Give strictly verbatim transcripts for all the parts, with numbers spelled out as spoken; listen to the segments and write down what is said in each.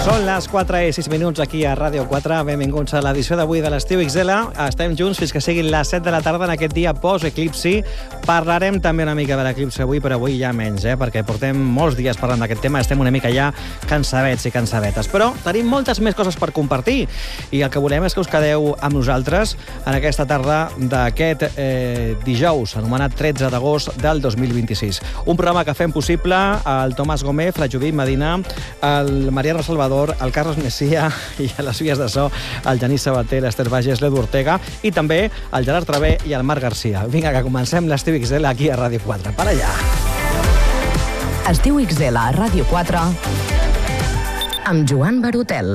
Són les quatre i sis minuts aquí a Ràdio quatre. Benvinguts a l'edició d'avui de l'Estiu X L. Estem junts fins que siguin les set de la tarda en aquest dia post-eclipsi. Parlarem també una mica de l'eclipsi avui, però avui ja menys, eh? perquè portem molts dies parlant d'aquest tema. Estem una mica ja cansavets i cansavetes. Però tenim moltes més coses per compartir i el que volem és que us quedeu amb nosaltres en aquesta tarda d'aquest eh, dijous, anomenat tretze d'agost del dos mil vint-i-sis. Un programa que fem possible el Tomàs Gómez, la Judit Medina, el Mariano Salvador, el Carlos Mesía i a les vies de so el Genís Sabater, l'Ester Bages, l'Edu Ortega i també el Gerard Travé i el Marc Garcia. Vinga, que comencem l'Estiu X L aquí a Ràdio quatre. Per allà. Estiu X L a Ràdio quatre amb Joan Barotel.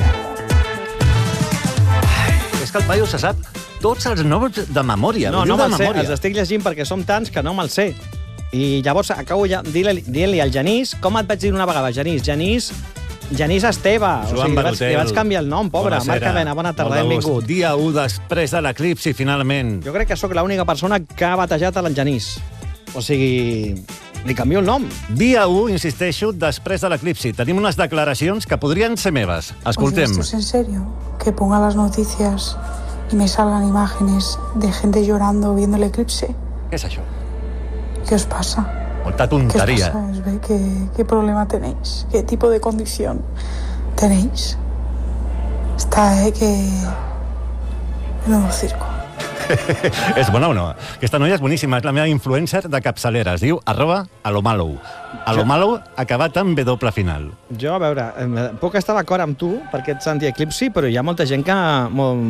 Ai, és que el paio se sap tots els noms de memòria. No, no me'ls sé, memòria. els estic llegint perquè som tants que no me'ls sé. I llavors acabo ja dient-li al Genís, com et vaig dir una vegada, Genís? Genís, Genís Esteve. Joan o sigui, Barotel. li vaig canviar el nom, pobre. Marc Cadena, bona tarda, benvingut. Dia u després de l'eclipsi, finalment. Jo crec que sóc l'única persona que ha batejat a l'en Genís. O sigui, li canvio el nom. Dia u, insisteixo, després de l'eclipsi. Tenim unes declaracions que podrien ser meves. Escoltem. ¿Esto es en serio? Que ponga las noticias y me salgan imágenes de gente llorando viendo el eclipse. Què és això? ¿Qué os pasa? Molta ¿Qué os tonteria. pasa? Es ve, ¿Qué, ¿Qué problema tenéis? ¿Qué tipo de condición tenéis? Está, eh, que... Menudo circo. És bona o no? Aquesta noia és boníssima, és la meva influencer de capçalera. Es diu arroba alomalou. Alomalou acabat amb B doble final. Jo, a veure, puc estar d'acord amb tu perquè ets anti-eclipsi, però hi ha molta gent que... Molt,